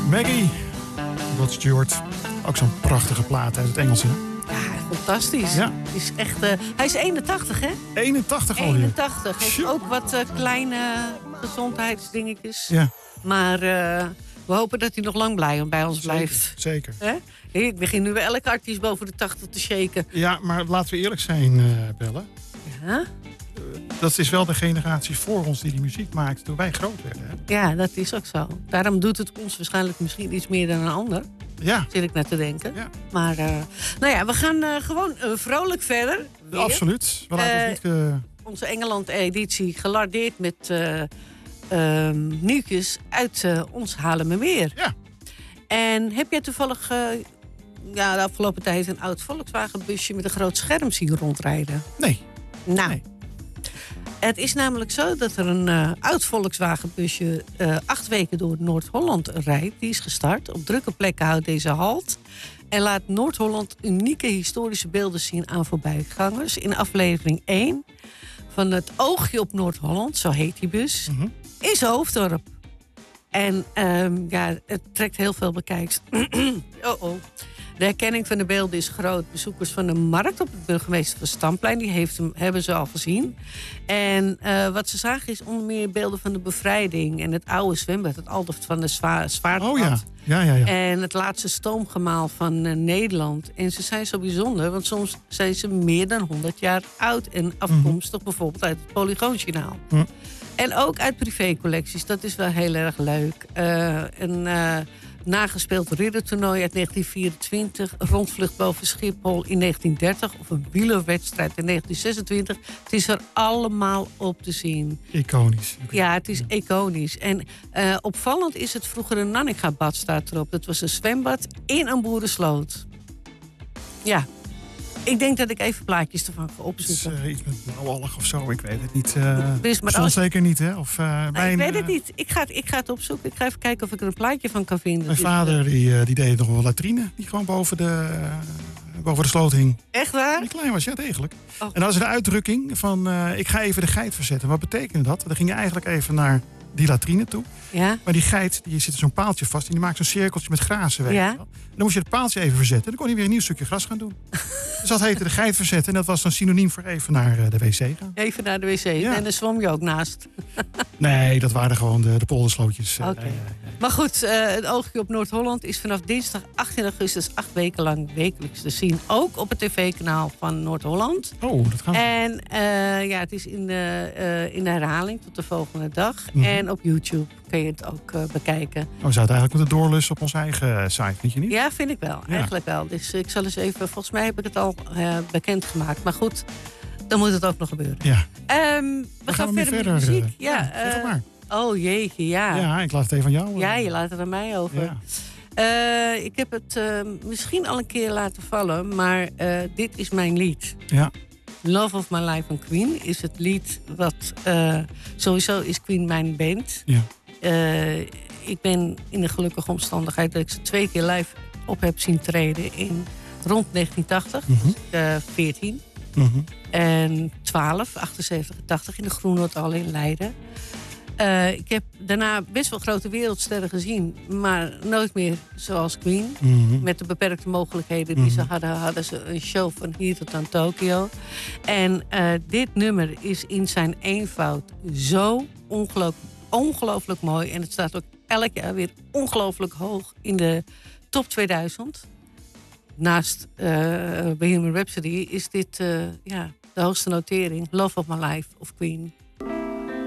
Maggie, Rod Stewart. Ook zo'n prachtige plaat uit het Engels. Hè? Ja, fantastisch. Ja. Het is echt, hij is 81, hè? 81 alweer. 81. Heeft ook wat kleine gezondheidsdingetjes. Ja. Maar we hopen dat hij nog lang bij ons blijft. Zeker. Ik begin nu wel elke artiest boven de 80 te shaken. Ja, maar laten we eerlijk zijn, Belle. Ja? Dat is wel de generatie voor ons die muziek maakte toen wij groot werden. Hè? Ja, dat is ook zo. Daarom doet het ons waarschijnlijk misschien iets meer dan een ander. Ja. Zit ik net te denken. Ja. Maar nou ja, we gaan gewoon vrolijk verder. Weer. Absoluut. We laten ons niet, Onze Engeland-editie gelardeerd met nieuwtjes uit ons Haarlemmermeer. Ja. En heb jij toevallig de afgelopen tijd een oud Volkswagenbusje met een groot scherm zien rondrijden? Nee. Nou, Nee. Het is namelijk zo dat er een oud Volkswagenbusje 8 weken door Noord-Holland rijdt. Die is gestart. Op drukke plekken houdt deze halt. En laat Noord-Holland unieke historische beelden zien aan voorbijgangers. In aflevering 1 van Het Oogje op Noord-Holland, zo heet die bus, is Hoofddorp. En het trekt heel veel bekijks. De herkenning van de beelden is groot. Bezoekers van de markt op het burgemeester van Stamplein die hebben ze al gezien. En wat ze zagen is onder meer beelden van de bevrijding en het oude zwembad, het Aldert van de Zwaardpad. Oh ja. Ja. En het laatste stoomgemaal van Nederland. En ze zijn zo bijzonder, want soms zijn ze meer dan 100 jaar oud en afkomstig bijvoorbeeld uit het Polygoonjournaal. En ook uit privécollecties. Dat is wel heel erg leuk. Een nagespeeld riddertoernooi uit 1924. Een rondvlucht boven Schiphol in 1930. Of een wielerwedstrijd in 1926. Het is er allemaal op te zien. Iconisch. Ja, het is iconisch. En opvallend is het vroegere Nanninga-bad staat erop. Dat was een zwembad in een boerensloot. Ja. Ik denk dat ik even plaatjes ervan ga opzoeken. Het is iets met blauwallig of zo, ik weet het niet. Maar zeker niet, hè? Of, ik weet het niet. Ik ga het opzoeken. Ik ga even kijken of ik er een plaatje van kan vinden. Mijn vader die deed nog wel een latrine. Die gewoon boven de sloot hing. Echt waar? Die klein was, ja, degelijk. Oh. En dat is de uitdrukking van ik ga even de geit verzetten. Wat betekende dat? Dan ging je eigenlijk even naar die latrine toe. Ja. Maar die geit, die zit zo'n paaltje vast. En die maakt zo'n cirkeltje met grazen. Weet je wel. Dan moest je het paaltje even verzetten. Dan kon hij weer een nieuw stukje gras gaan doen. Dus dat heette de geit verzetten. En dat was dan synoniem voor even naar de wc gaan. Even naar de wc. Ja. En dan zwom je ook naast. Nee, dat waren gewoon de polderslootjes. Oké. Maar goed, het Oogje op Noord-Holland is vanaf dinsdag 18 augustus 8 weken lang wekelijks te zien. Ook op het tv-kanaal van Noord-Holland. Oh, dat gaat. En het is in de herhaling tot de volgende dag. En op YouTube kun je het ook bekijken. We zouden eigenlijk moeten doorlussen op onze eigen site, vind je niet? Ja, vind ik wel. Ja. Eigenlijk wel. Dus ik zal eens even... Volgens mij heb ik het al bekendgemaakt. Maar goed, dan moet het ook nog gebeuren. Ja. We gaan verder met muziek. Zeg maar. Oh jeetje, ja. Ja, ik laat het even aan jou. Ja, je laat het aan mij over. Ja. Ik heb het misschien al een keer laten vallen, maar dit is mijn lied. Ja. Love of My Life van Queen is het lied wat... sowieso is Queen mijn band. Ja. Ik ben in de gelukkige omstandigheid dat ik ze 2 keer live op heb zien treden in rond 1980, 14 en 12, 78 en 80 in de Groenhoordhal in Leiden. Ik heb daarna best wel grote wereldsterren gezien, maar nooit meer zoals Queen. Met de beperkte mogelijkheden die ze hadden ze een show van hier tot aan Tokio. En dit nummer is in zijn eenvoud zo ongelooflijk mooi. En het staat ook elk jaar weer ongelooflijk hoog in de top 2000. Naast Bohemian Rhapsody is dit de hoogste notering. Love of My Life of Queen.